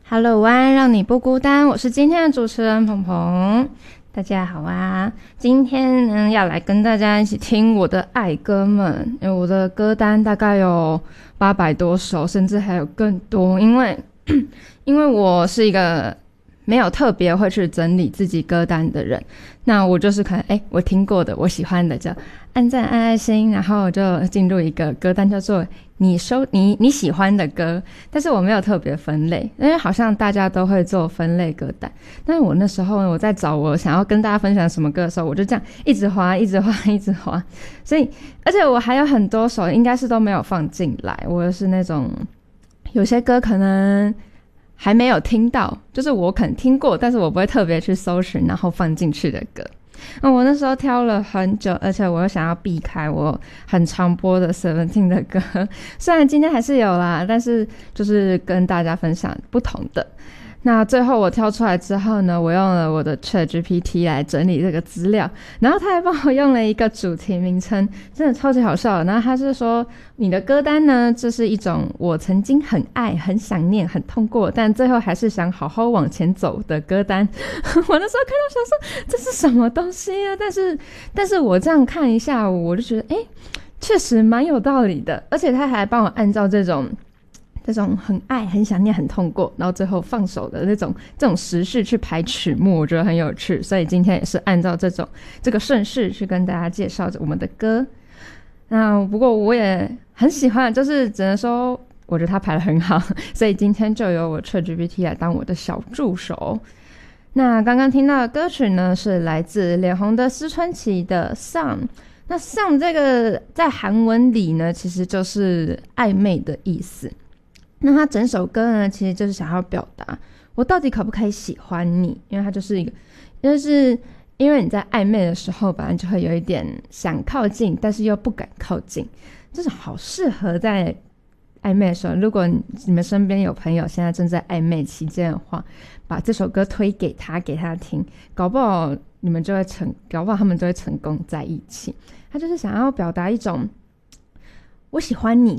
Hello， 晚安，让你不孤单。我是今天的主持人鹏鹏，大家好啊！今天呢，要来跟大家一起听我的爱歌们，因为我的歌单大概有800多首，甚至还有更多。因为我是一个没有特别会去整理自己歌单的人，那我就是可能我听过的，我喜欢的就按赞按爱心，然后就进入一个歌单叫做你喜欢的歌，但是我没有特别分类，因为好像大家都会做分类歌单。但是我那时候我在找我想要跟大家分享什么歌的时候，我就这样一直滑，所以而且我还有很多首应该是都没有放进来，我是那种有些歌可能还没有听到，就是我可能听过，但是我不会特别去搜寻然后放进去的歌。我那时候挑了很久，而且我又想要避开我很常播的 Seventeen 的歌，虽然今天还是有啦，但是就是跟大家分享不同的。那最后我挑出来之后呢，我用了我的 ChatGPT 来整理这个资料，然后他还帮我用了一个主题名称，真的超级好笑的。然后他是说，你的歌单呢，这是一种我曾经很爱、很想念、很痛过，但最后还是想好好往前走的歌单。我那时候看到想说这是什么东西啊？但是我这样看一下，我就觉得确实蛮有道理的，而且他还帮我按照这种很爱、很想念、很痛过，然后最后放手的这种时序去排曲目，我觉得很有趣。所以今天也是按照这个顺序去跟大家介绍我们的歌。那不过我也很喜欢，就是只能说我觉得他排得很好，所以今天就由我 ChatGPT 来当我的小助手。那刚刚听到的歌曲呢，是来自脸红的思春期的 Song。那 Song 这个在韩文里呢，其实就是暧昧的意思。那他整首歌呢，其实就是想要表达我到底可不可以喜欢你，因为他就是因为你在暧昧的时候本来就会有一点想靠近，但是又不敢靠近，这种好适合在暧昧的时候。如果你们身边有朋友现在正在暧昧期间的话，把这首歌推给他听，搞不好他们就会成功在一起。他就是想要表达一种我喜欢你，